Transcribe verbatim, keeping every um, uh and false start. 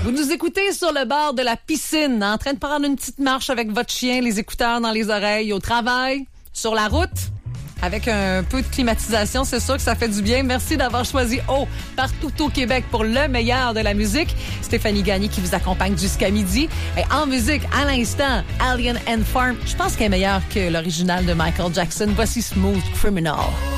Vous nous écoutez sur le bord de la piscine, en train de prendre une petite marche avec votre chien, les écouteurs dans les oreilles, au travail, sur la route. Avec un peu de climatisation, c'est sûr que ça fait du bien. Merci d'avoir choisi O partout au Québec pour le meilleur de la musique. Stéphanie Gagné qui vous accompagne jusqu'à midi. Et en musique, à l'instant, Alien and Farm. Je pense qu'elle est meilleure que l'original de Michael Jackson. Voici Smooth Criminal.